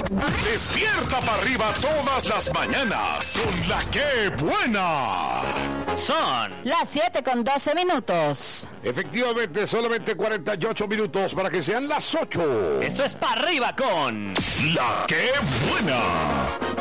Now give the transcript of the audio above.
Despierta para arriba todas las mañanas con la que buena. Son las 7:12. Efectivamente, solamente 48 minutos para que sean las 8. Esto es para arriba con La que buena.